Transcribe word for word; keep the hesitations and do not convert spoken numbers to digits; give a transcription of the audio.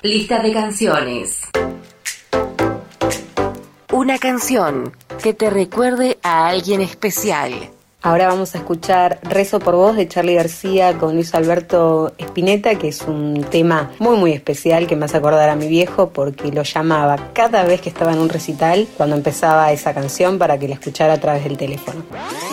Lista de canciones. Una canción que te recuerde a alguien especial. Ahora vamos a escuchar Rezo por vos de Charly García con Luis Alberto Spinetta, que es un tema muy muy especial que me hace acordar a mi viejo porque lo llamaba cada vez que estaba en un recital cuando empezaba esa canción para que la escuchara a través del teléfono.